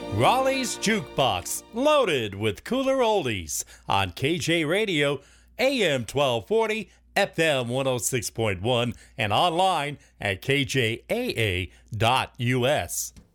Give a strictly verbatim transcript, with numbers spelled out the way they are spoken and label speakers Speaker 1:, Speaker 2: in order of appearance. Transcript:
Speaker 1: Raleigh's Jukebox, loaded with cooler oldies on K J Radio, A M twelve forty, F M one oh six point one, and online at K J A A dot U S.